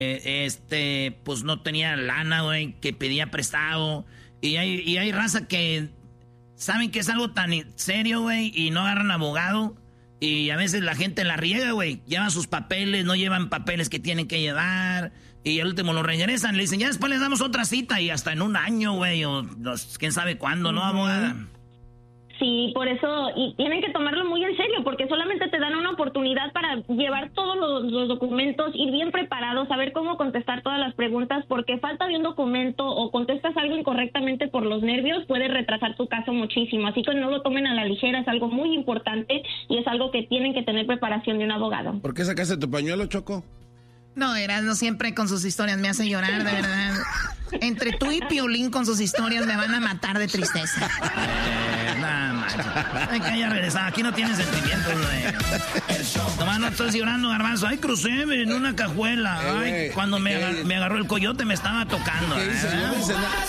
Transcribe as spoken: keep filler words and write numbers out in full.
eh, este, pues no tenía lana, güey, que pedía prestado. Y hay, y hay raza que saben que es algo tan serio, güey, y no agarran abogado. Y a veces la gente la riega, güey. Llevan sus papeles, no llevan papeles que tienen que llevar. Y al último lo regresan, le dicen, ya después les damos otra cita. Y hasta en un año, güey, o no, quién sabe cuándo, ¿no, abogada? Sí, por eso, y tienen que tomarlo muy en serio, porque solamente te dan una oportunidad para llevar todos los, los documentos, ir bien preparados, saber cómo contestar todas las preguntas, porque falta de un documento o contestas algo incorrectamente por los nervios, puede retrasar tu caso muchísimo. Así que no lo tomen a la ligera, es algo muy importante y es algo que tienen que tener preparación de un abogado. ¿Por qué sacaste tu pañuelo, Choco? No, Erasmo siempre con sus historias me hace llorar, de verdad. Entre tú y Piolín con sus historias me van a matar de tristeza. Eh, nada más. Hay que ya regresar. Aquí no tienen sentimientos, güey. Nomás no estoy llorando, Garbanzo. Ay, crucé en una cajuela. Ay, cuando me, agar- me agarró el coyote me estaba tocando. ¿Qué dices? No dices nada.